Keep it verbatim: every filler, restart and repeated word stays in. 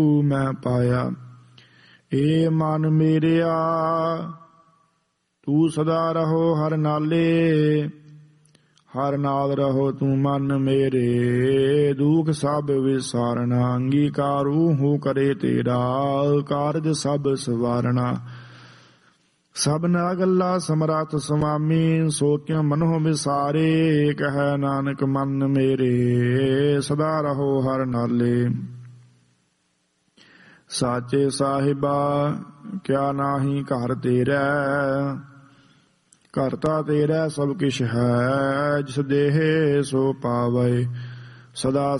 ਮੈਂ ਪਾਇਆ। ਏ ਮਨ ਮੇਰਿਆ ਤੂੰ ਸਦਾ ਰਹੋ ਹਰ ਨਾਲੇ, ਹਰ ਨਾਲ ਰਹੋ ਤੂੰ ਮਨ ਮੇਰੇ, ਦੁਖ ਸਭ ਵਿਸਾਰਨਾ। ਅੰਗੀਕਾਰੂ ਹੂੰ ਕਰੇ ਤੇਰਾ, ਕਾਰਜ ਸਭ ਸਵਾਰਣਾ। ਸਭਨਾ ਗੱਲਾ ਸਮਰੱਥ ਸੁਆਮੀ, ਸੋ ਕਿਉ ਮਨੋ ਵਿਸਾਰੇ। ਕਹਿ ਨਾਨਕ ਮਨ ਮੇਰੇ, ਸਦਾ ਰਹੋ ਹਰ ਨਾਲੇ। ਸਾਚੇ ਸਾਹਿਬਾ ਕਿਆ ਨਾਹੀ ਘਰ ਤੇਰਾ, ਘਰ ਤਾ ਤੇਰਾ ਸਭ ਕਿਛ ਹੈ। ਜਿਸ ਦੇਹ ਸੋ ਪਾਵੇ, ਸਦਾ